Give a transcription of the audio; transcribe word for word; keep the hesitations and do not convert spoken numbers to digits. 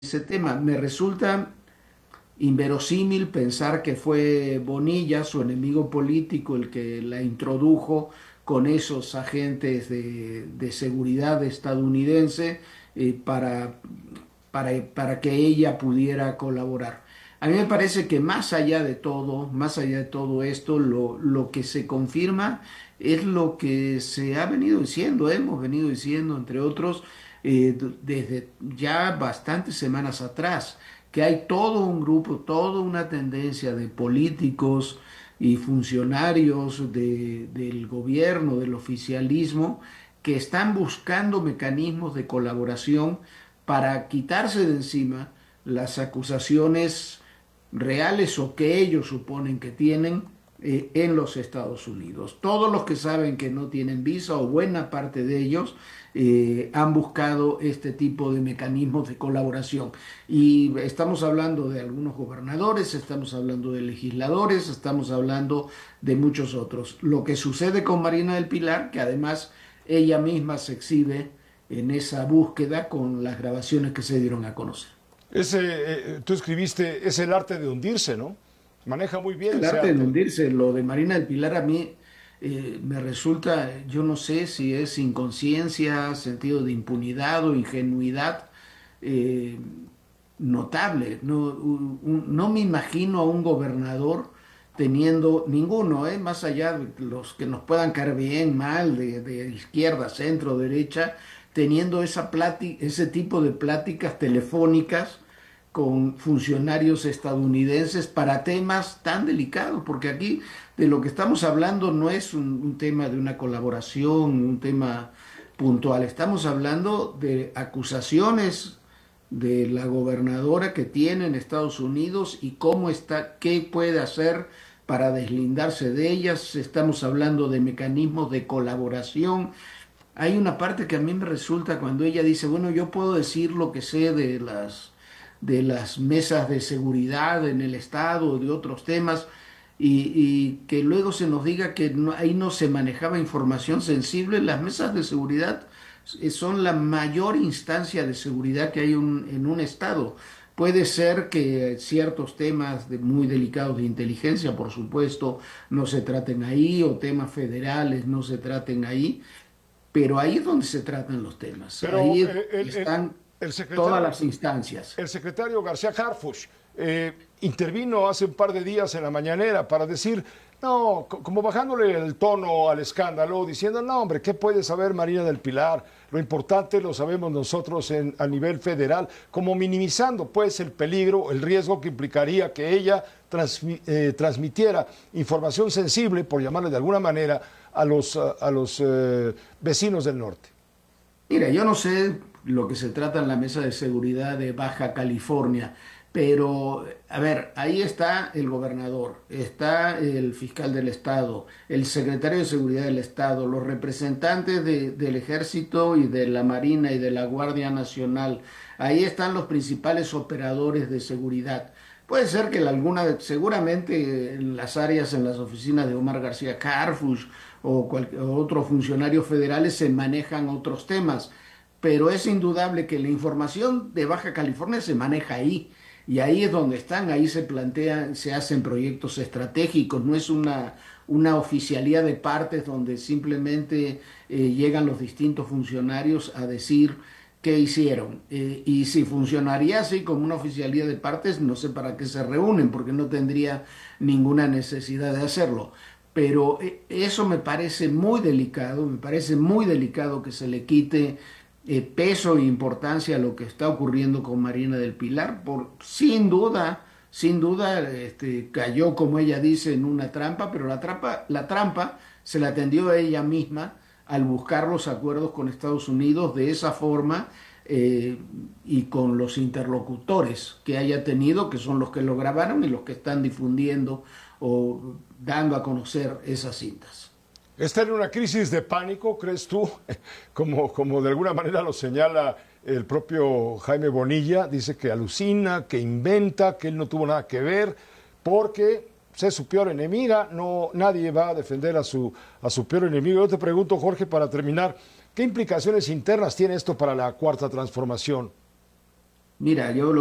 ese tema. Me resulta inverosímil pensar que fue Bonilla, su enemigo político, el que la introdujo con esos agentes de, de seguridad estadounidense eh, para, para, para que ella pudiera colaborar. A mí me parece que más allá de todo, más allá de todo esto, lo, lo que se confirma es lo que se ha venido diciendo, hemos venido diciendo, entre otros, eh, desde ya bastantes semanas atrás, que hay todo un grupo, toda una tendencia de políticos y funcionarios de- del gobierno, del oficialismo, que están buscando mecanismos de colaboración para quitarse de encima las acusaciones reales o que ellos suponen que tienen eh, en los Estados Unidos. Todos los que saben que no tienen visa o buena parte de ellos eh, han buscado este tipo de mecanismos de colaboración. Y estamos hablando de algunos gobernadores, estamos hablando de legisladores, estamos hablando de muchos otros. Lo que sucede con Marina del Pilar, que además ella misma se exhibe en esa búsqueda con las grabaciones que se dieron a conocer. Ese, eh, tú escribiste, es el arte de hundirse, ¿no? Maneja muy bien El ese arte de arte. hundirse, lo de Marina del Pilar a mí eh, me resulta, yo no sé si es inconsciencia, sentido de impunidad o ingenuidad eh, notable. No, un- un- no me imagino a un gobernador teniendo ninguno, eh, más allá de los que nos puedan caer bien, mal, de, de izquierda, centro, derecha, teniendo esa plati- ese tipo de pláticas telefónicas con funcionarios estadounidenses para temas tan delicados, porque aquí de lo que estamos hablando no es un, un tema de una colaboración, un tema puntual, estamos hablando de acusaciones de la gobernadora que tiene en Estados Unidos y cómo está, qué puede hacer para deslindarse de ellas. Estamos hablando de mecanismos de colaboración. Hay una parte que a mí me resulta cuando ella dice, bueno, yo puedo decir lo que sé de las, de las mesas de seguridad en el Estado, de otros temas, y, y que luego se nos diga que no- ahí no se manejaba información sensible. Las mesas de seguridad eh, son la mayor instancia de seguridad que hay un- en un Estado. Puede ser que ciertos temas de- muy delicados de inteligencia, por supuesto, no se traten ahí, o temas federales no se traten ahí, pero ahí es donde se tratan los temas, Pero ahí es eh, el, donde el- están el todas secretario, las instancias. el secretario García Harfuch eh, intervino hace un par de días en la mañanera para decir, no, co- como bajándole el tono al escándalo, diciendo, no, hombre, ¿qué puede saber Marina del Pilar? Lo importante lo sabemos nosotros en, a nivel federal, como minimizando pues el peligro, el riesgo que implicaría que ella transmi- eh, transmitiera información sensible, por llamarle de alguna manera, a los, a, a los eh, vecinos del norte. Mira, yo no sé lo que se trata en la mesa de seguridad de Baja California, pero a ver, ahí está el gobernador, está el fiscal del estado, el secretario de seguridad del estado, los representantes de- del ejército y de la Marina y de la Guardia Nacional. Ahí están los principales operadores de seguridad. Puede ser que la alguna, seguramente en las áreas, en las oficinas de Omar García Carfus o, cual- o otros funcionarios federales se manejan otros temas, pero es indudable que la información de Baja California se maneja ahí. Y ahí es donde están, ahí se plantean, se hacen proyectos estratégicos, no es una, una oficialía de partes donde simplemente eh, llegan los distintos funcionarios a decir qué hicieron. Eh, y si funcionaría así como una oficialía de partes, no sé para qué se reúnen, porque no tendría ninguna necesidad de hacerlo. Pero eh, eso me parece muy delicado, me parece muy delicado que se le quite eh, peso e importancia a lo que está ocurriendo con Marina del Pilar, por sin duda, sin duda, este, cayó, como ella dice, en una trampa, pero la trampa, la trampa se la tendió a ella misma al buscar los acuerdos con Estados Unidos de esa forma eh, y con los interlocutores que haya tenido, que son los que lo grabaron y los que están difundiendo o dando a conocer esas cintas. ¿Está en una crisis de pánico, crees tú? Como, como de alguna manera lo señala el propio Jaime Bonilla, dice que alucina, que inventa, que él no tuvo nada que ver, porque es su peor enemiga, no, nadie va a defender a su, a su peor enemigo. Yo te pregunto, Jorge, para terminar, ¿qué implicaciones internas tiene esto para la cuarta transformación? Mira, yo lo